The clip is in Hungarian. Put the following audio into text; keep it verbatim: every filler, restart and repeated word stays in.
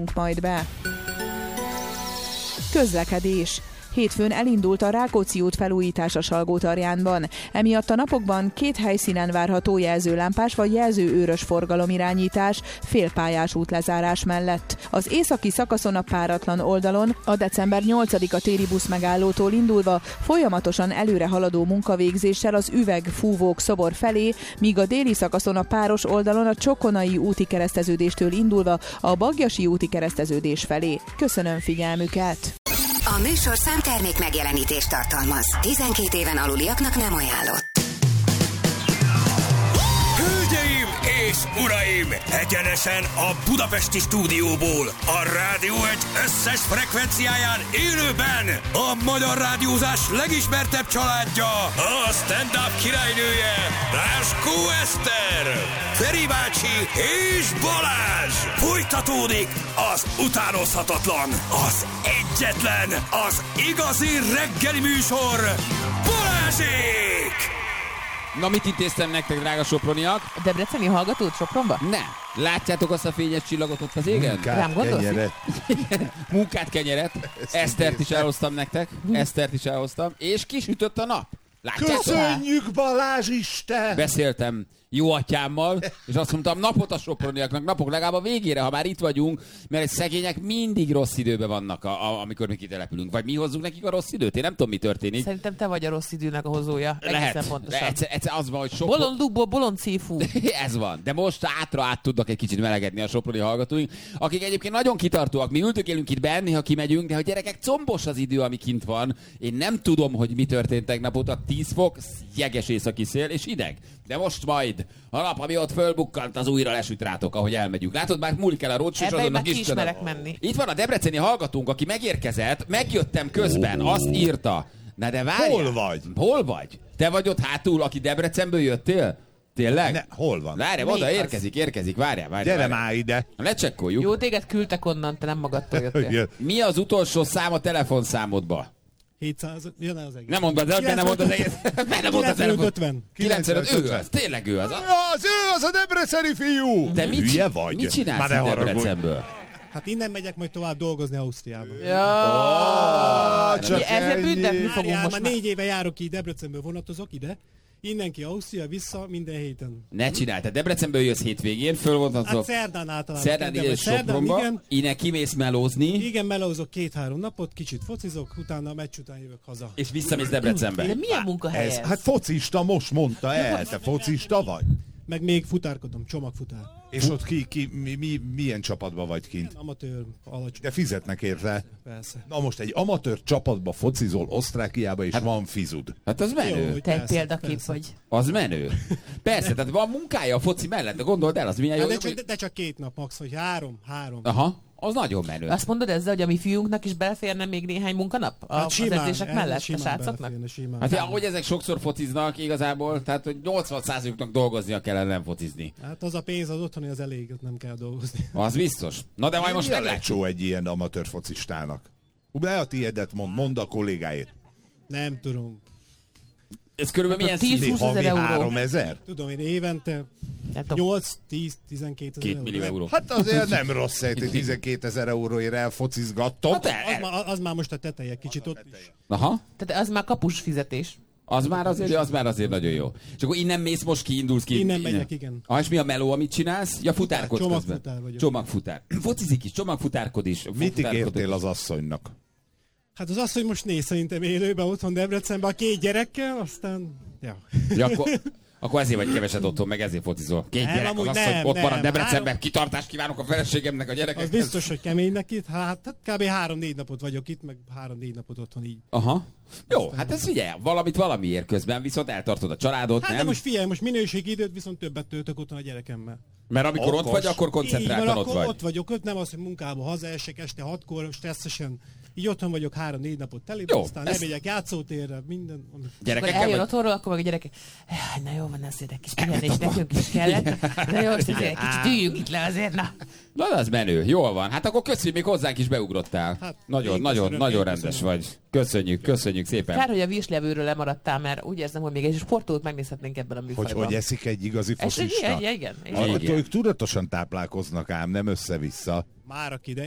mutatunk majd be. Közlekedés. Hétfőn elindult a Rákóczi út felújítása Salgótarjánban. Emiatt a napokban két helyszínen várható jelzőlámpás vagy jelzőőrös forgalomirányítás félpályás útlezárás mellett. Az északi szakaszon a páratlan oldalon a december nyolcadika téri busz megállótól indulva folyamatosan előre haladó munkavégzéssel az Üveg-Fúvók szobor felé, míg a déli szakaszon a páros oldalon a Csokonai úti kereszteződéstől indulva a Baggyasi úti kereszteződés felé. Köszönöm figyelmüket! A műsor számtermék megjelenítést tartalmaz. tizenkét éven aluliaknak nem ajánlott. Hölgyeim és uraim! Egyenesen a budapesti stúdióból, a Rádió egy összes frekvenciáján élőben a magyar rádiózás legismertebb családja, a stand-up királynője, Ráskó Eszter, Feri bácsi és Balázs! Folytatódik az utánozhatatlan, az egyetlen, az igazi reggeli műsor, Balázsék! Na, mit intéztem nektek, drága soproniak? A debreceni hallgatót Sopronba? Nem. Látjátok azt a fényes csillagot ott az égen? Rám gondolsz? Kenyeret. Munkát, kenyeret. Esztert is elhoztam nektek. Esztert is elhoztam. És kisütött a nap. Látjátok? Köszönjük, Balázs Isten! Beszéltem jó atyámmal, és azt mondtam, napot a soproniaknak, napok legalább a végére, ha már itt vagyunk, mert egy szegények mindig rossz időben vannak, a, a, amikor mi kitelepülünk. Vagy mi hozzuk nekik a rossz időt? Én nem tudom, mi történik. Szerintem te vagy a rossz időnek a hozója. Lehet. Egyszer, egyszer az van, hogy sok... Bolond lukból, bolond szífú. Ez van. De most átra át tudnak egy kicsit melegedni a soproni hallgatóink, akik egyébként nagyon kitartóak. Mi ültökélünk itt benni, ha kimegyünk, de hogy gyerekek, combos az idő, ami kint van. Én nem tudom, hogy mi történt tegnap óta. tíz fok, jeges északi szél és ideg. De most majd a nap, ami ott fölbukkant, az újra lesüt rátok, ahogy elmegyünk. Látod, már múlik el a rócsús, azonnak is menni. Itt van a debreceni hallgatónk, aki megérkezett, megjöttem közben, oh. Azt írta. Na de várjál. Hol vagy? Hol vagy? Te vagy ott hátul, aki Debrecenből jöttél? Tényleg? Ne, hol van? Várjál, oda érkezik, érkezik, várjál, várjál. Gyere várjál. már ide. Lecsekkoljuk. Jó, téged küldtek onnan, te nem magadtól jöttél. Mi az utolsó szám a telefonszámodba? hétszáz, jön az egész. Nem mondd, de nem mondd az egész. Nem mondd az kilencvenöt. kilencvenöt. Ő az, tényleg ő az. Az ő az a debreceni fiú! De mit, hülye vagy? Mit csinálsz itt Debrecenből? Hát innen megyek majd tovább dolgozni Ausztriába. Ja, oh, csak ezzel büntetni fogunk most már. Négy éve járok ki Debrecenből, vonatozok ide. Innen ki Ausztria, vissza minden héten. Ne csinálj, te Debrecenből jössz hétvégén, fölvontatszok. Hát szerdán általában. Szerdán ide Sopronba, innen kimész melózni. Igen, melózok két-három napot, kicsit focizok, utána a meccs után jövök haza. És visszamész Debrecenbe. De milyen munkahely ez? Hát focista, most mondta el, te focista vagy? Meg még futárkodom, csomagfutár. És ott ki, ki mi, mi, milyen csapatban vagy kint? Amatőr, alacsony. De fizetnek érte? Persze. Na most egy amatőr csapatba focizol Osztrákiába, és hát, van fizud. Hát az menő. Jó, te egy persze, példakép persze. vagy. Az menő. Persze, tehát van munkája a foci mellett, de gondold el, az milyen jó. Hát de, csak, de csak két nap max, vagy három, három. Aha, az nagyon menő. Azt mondod ezzel, hogy a mi fiúnknak is beleférne még néhány munkanap? A, Hát simán, az edzések mellett simán a srácoknak? beleférne, simán. Hát ja, ahogy ezek sokszor fociznak igazából, tehát hogy nyolcvan százalékuknak dolgoznia kellene, nem focizni. Hát az a pénz az otthoni az elég, nem kell dolgozni. Az biztos. Na de majd most Milyen meglátjuk. lecsó egy ilyen amatőr focistának? Ne a tiédet mond, mondd a kollégáét. Nem tudom. Ez körülbelül milyen tíz szín? húsz ezer Havi euró. háromezer? Tudom én évente nyolc, tíz, tizenkét ezer Két millió euró. Hát azért nem rossz, hogy tizenkétezer euróért elfocizgattok. Hát el, Az, el. már, az már most a teteje kicsit ott is. Aha. Tehát az már kapus fizetés. Az már azért, az már azért nagyon jó. És akkor innen mész, most kiindulsz ki. Innen megyek, igen. Ah, és mi a meló, amit csinálsz? Ja, futárkodsz Csomagfutár közben. vagyok. Csomagfutár. Focizik is, csomagfutárkod is. Mit futárkodok ígértél is. az asszonynak? Hát az az, hogy most néz szerintem élőben otthon Debrecenben a két gyerekkel, aztán... Ja. Ja, akkor, akkor ezért vagy keveset otthon, meg ezért focizol. Két Nem, gyerek, az amúgy az, hogy nem, ott nem. marad Debrecenben. Három- Kitartást kívánok a feleségemnek, a Az gyerekeknek. biztos, hogy kemény neki. Hát, hát kb. három-négy napot vagyok itt, meg három-négy napot otthon így. Aha. Jó, hát ez figyelj, valamit valamiért közben, viszont eltartod a családot, Hát nem? de most figyelj, most minőségi időt viszont többet töltök otthon a gyerekemmel. Mert amikor Okos. ott vagy, akkor Így van, koncentráltan ott akkor vagy. ott vagyok, ott nem az, hogy munkába hazaesek este hatkor, stresszesen. Így otthon vagyok három-négy napot telében, Jó, aztán ezt- elmegyek játszótérre, minden. Amit... Akkor Gyerekekkel eljön vagy? otthonról, akkor meg a gyerekek, "Jaj, na jó van, azért egy kis pihenés nekünk is kellett. Na jó, most azért egy kicsit üljünk itt le azért, na. Na, az menő, jól van. Hát akkor köszönjük, még hozzánk is beugrottál. Hát, nagyon, én nagyon, köszönöm, nagyon én rendes köszönöm. vagy. Köszönjük, köszönjük szépen. Kár, hogy a virslevőről lemaradtál, mert úgy érzem, hogy még egy sportot megnézhetnénk ebben a Hogy, műfajban. hogy eszik egy igazi És focista? igen, igen, igen. Ah, Igen. ők tudatosan táplálkoznak ám, nem össze-vissza. Már aki, de